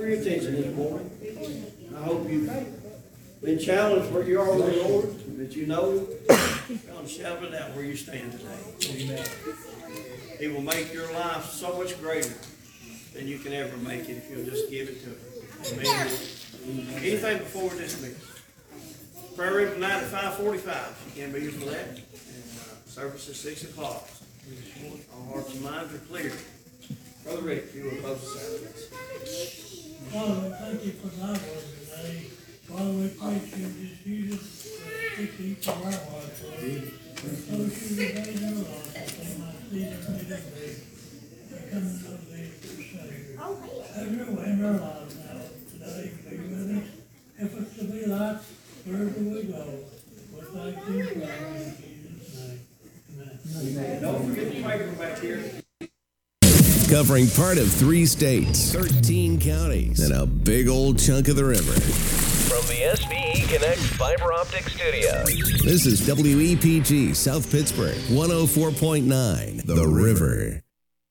your attention this morning. I hope you've been challenged where you are with the Lord, that you know God shout it out where you stand today. He will make your life so much greater than you can ever make it if you'll just give it to Him. Amen. Anything before we're dismissed? Prayer room tonight at 5:45. You can be here for that. And service at 6 o'clock. Our hearts and minds are clear. Brother Rick, you will close the service. Father, thank you for thy word today. Father, we pray that you just use it to speak to each of our hearts, Lord. Those who today in their lives, that they might see their need of thee, and come to know thee as their Savior. Have your way in our lives now, today, be with us. Help us to be lights wherever we go. We thank you, Father, in Jesus' name. Amen. Don't forget the paper back here. Covering part of 3 states, 13 counties, and a big old chunk of the river. From the SBE Connect Fiber Optic Studios. This is WEPG South Pittsburgh, 104.9, The River.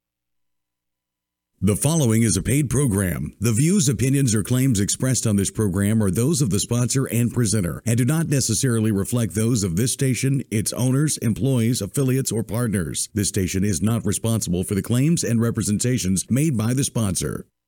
The following is a paid program. The views, opinions, or claims expressed on this program are those of the sponsor and presenter and do not necessarily reflect those of this station, its owners, employees, affiliates, or partners. This station is not responsible for the claims and representations made by the sponsor.